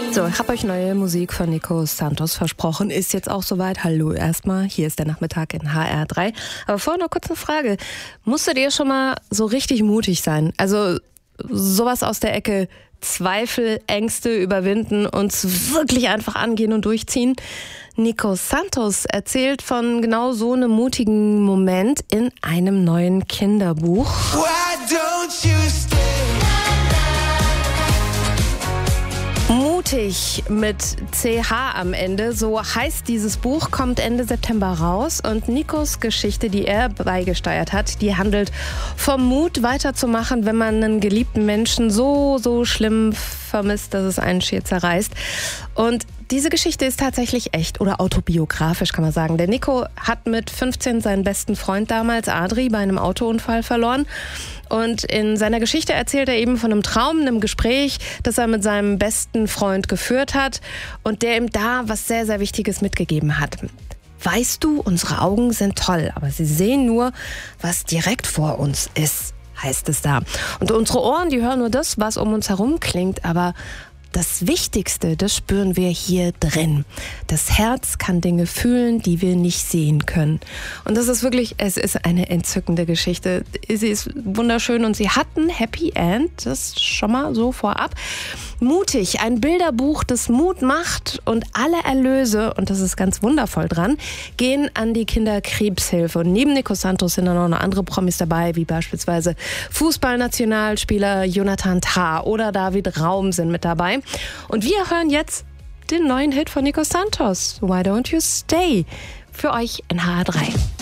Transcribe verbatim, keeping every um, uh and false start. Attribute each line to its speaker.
Speaker 1: So, ich habe euch neue Musik von Nico Santos versprochen. Ist jetzt auch soweit. Hallo erstmal. Hier ist der Nachmittag in H R drei. Aber vorher noch kurz eine Frage. Musstet ihr schon mal so richtig mutig sein? Also sowas aus der Ecke Zweifel, Ängste überwinden und wirklich einfach angehen und durchziehen? Nico Santos erzählt von genau so einem mutigen Moment in einem neuen Kinderbuch.
Speaker 2: Why don't you stay?
Speaker 1: Mutig mit C H am Ende, so heißt dieses Buch, kommt Ende September raus und Nikos Geschichte, die er beigesteuert hat, die handelt vom Mut weiterzumachen, wenn man einen geliebten Menschen so, so schlimm vermisst, dass es einen schier zerreißt. Und diese Geschichte ist tatsächlich echt oder autobiografisch, kann man sagen. Der Nico hat mit fünfzehn seinen besten Freund damals, Adri, bei einem Autounfall verloren. Und in seiner Geschichte erzählt er eben von einem Traum, einem Gespräch, das er mit seinem besten Freund geführt hat und der ihm da was sehr, sehr Wichtiges mitgegeben hat. Weißt du, unsere Augen sind toll, aber sie sehen nur, was direkt vor uns ist, heißt es da. Und unsere Ohren, die hören nur das, was um uns herum klingt, aber das Wichtigste, das spüren wir hier drin. Das Herz kann Dinge fühlen, die wir nicht sehen können. Und das ist wirklich, es ist eine entzückende Geschichte. Sie ist wunderschön und sie hat ein Happy End, das schon mal so vorab. Mutig, ein Bilderbuch, das Mut macht und alle Erlöse, und das ist ganz wundervoll dran, gehen an die Kinderkrebshilfe. Und neben Nico Santos sind dann noch eine andere Promis dabei, wie beispielsweise Fußballnationalspieler Jonathan Tah oder David Raum sind mit dabei. Und wir hören jetzt den neuen Hit von Nico Santos, Why Don't You Stay, für euch in H R drei.